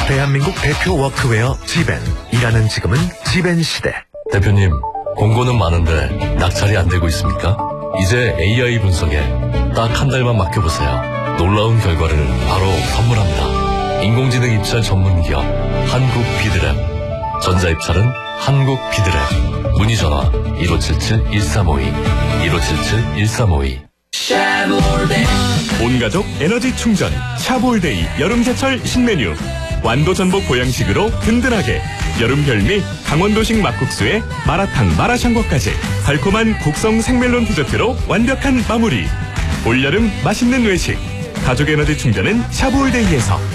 대한민국 대표 워크웨어 지벤. 일하는 지금은 지벤 시대. 대표님, 공고는 많은데 낙찰이 안 되고 있습니까? 이제 AI 분석에 딱 한 달만 맡겨보세요. 놀라운 결과를 바로 선물합니다. 인공지능 입찰 전문기업 한국비드랩. 전자입찰은 한국비드랩. 문의 전화 1577-1352 1577-1352. 온가족 에너지 충전 샤볼데이 여름제철 신메뉴. 완도 전복 보양식으로 든든하게. 여름 별미 강원도식 막국수에 마라탕 마라샹궈까지 달콤한 곡성 생멜론 디저트로 완벽한 마무리. 올여름 맛있는 외식. 가족 에너지 충전은 샤볼데이에서.